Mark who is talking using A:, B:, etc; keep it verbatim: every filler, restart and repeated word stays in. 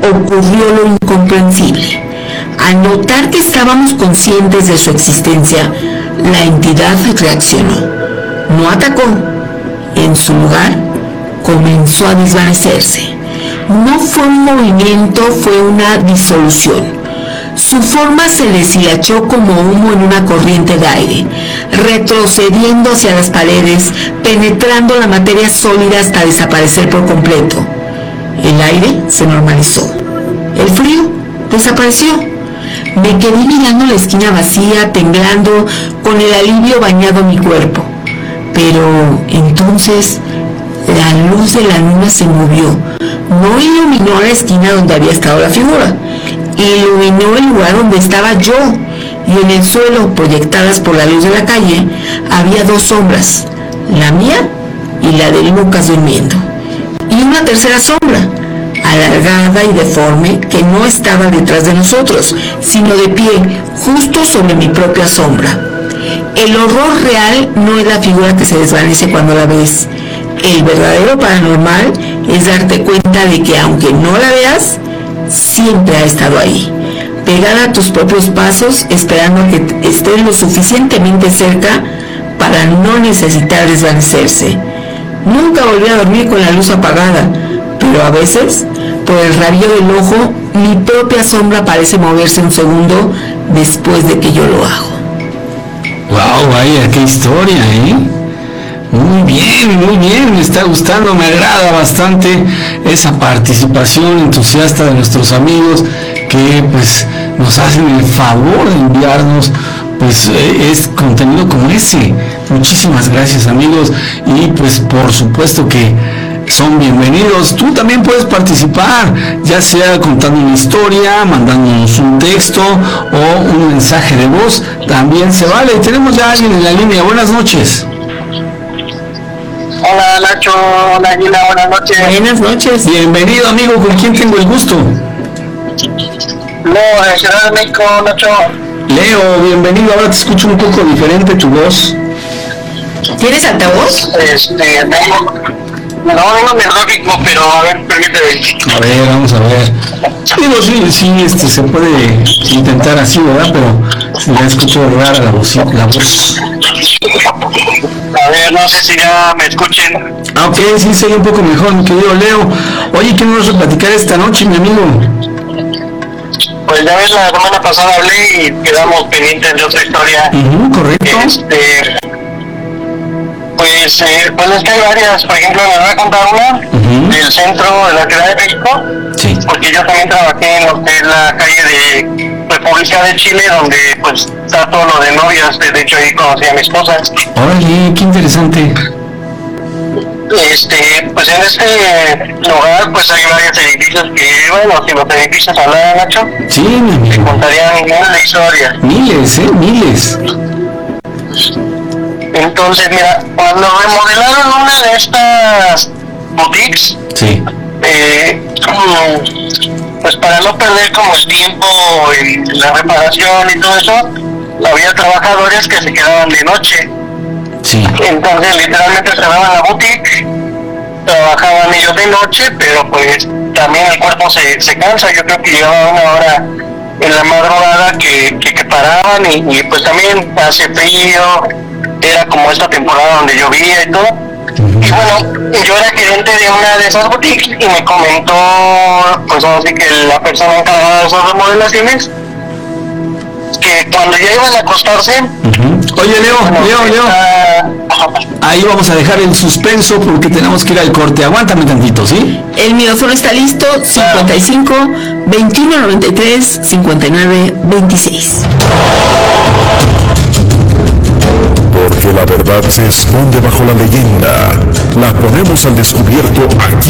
A: ocurrió lo incomprensible. Al notar que estábamos conscientes de su existencia, la entidad reaccionó. No atacó. En su lugar, comenzó a desvanecerse. No fue un movimiento, fue una disolución. Su forma se deshilachó como humo en una corriente de aire, retrocediendo hacia las paredes, penetrando la materia sólida hasta desaparecer por completo. El aire se normalizó. El frío desapareció. Me quedé mirando la esquina vacía, temblando, con el alivio bañado mi cuerpo. Pero entonces la luz de la luna se movió. No iluminó la esquina donde había estado la figura. Iluminó el lugar donde estaba yo, y en el suelo, proyectadas por la luz de la calle, había dos sombras, la mía y la de Lucas durmiendo, y una tercera sombra, alargada y deforme, que no estaba detrás de nosotros, sino de pie, justo sobre mi propia sombra. El horror real no es la figura que se desvanece cuando la ves. El verdadero paranormal es darte cuenta de que aunque no la veas, siempre ha estado ahí, pegada a tus propios pasos, esperando a que estés lo suficientemente cerca para no necesitar desvanecerse. Nunca volví a dormir con la luz apagada, pero a veces, por el rabillo del ojo, mi propia sombra parece moverse un segundo después de que yo lo hago.
B: ¡Wow! Vaya, qué historia, ¿eh? Muy bien, muy bien, me está gustando, me agrada bastante esa participación entusiasta de nuestros amigos que pues nos hacen el favor de enviarnos pues es contenido como ese. Muchísimas gracias, amigos, y pues por supuesto que son bienvenidos. Tú también puedes participar, ya sea contando una historia, mandándonos un texto o un mensaje de voz, también se vale. Tenemos ya a alguien en la línea. Buenas noches.
C: Hola Nacho, hola Águila, buenas noches.
A: Buenas noches.
B: Bienvenido, amigo, ¿con quién tengo el gusto?
C: Leo, de Ciudad de México, Nacho.
B: Leo, bienvenido, ahora te escucho un poco diferente tu voz.
A: ¿Tienes altavoz?
C: Este, no, no, no me gráfico, pero a ver, permíteme.
B: A ver, vamos a ver. Digo, sí, sí, este, se puede intentar así, ¿verdad? Pero se me escuchó rara la voz, la voz.
C: A ver, no sé si ya me escuchen.
B: Ah, ok, sí, soy un poco mejor, mi querido Leo. Oye, ¿qué nos vas a platicar esta noche, mi amigo?
C: Pues ya ves, la semana pasada hablé y quedamos pendientes de otra historia.
B: Uh-huh, correcto.
C: Este, pues, eh, pues es que hay varias. Por ejemplo, les voy a contar una uh-huh. del centro de la Ciudad de México.
B: Sí.
C: Porque yo también trabajé en lo que es la calle de República de Chile, donde pues está todo lo de novias. De hecho, ahí conocí a mi esposa.
B: Órale, qué interesante.
C: Este, pues en este lugar pues hay varios edificios que, bueno, si los edificios hablaran, Nacho,
B: sí, mi amigo,
C: te contarían miles de historias.
B: Miles, eh, miles.
C: Entonces, mira, cuando remodelaron una de estas boutiques,
B: sí.
C: eh, pues para no perder como el tiempo en la reparación y todo eso, había trabajadores que se quedaban de noche.
B: Sí.
C: Entonces literalmente cerraban la boutique, trabajaban ellos de noche, pero pues también el cuerpo se, se cansa. Yo creo que llevaba una hora en la madrugada que, que, que paraban y, y pues también hace frío, era como esta temporada donde llovía y todo. Uh-huh. Y bueno, yo era gerente de una de esas boutiques y me comentó, pues así que la persona encargada de esas remodelaciones, que cuando ya iban a acostarse.
B: Uh-huh. Oye, Leo, bueno, Leo, Leo. Está... Ahí vamos a dejar el suspenso porque tenemos que ir al corte. Aguántame tantito, ¿sí?
A: El micrófono está listo. cincuenta y cinco, veintiuno noventa y tres, cincuenta y nueve, veintiséis.
D: Porque la verdad se esconde bajo la leyenda. La ponemos al descubierto aquí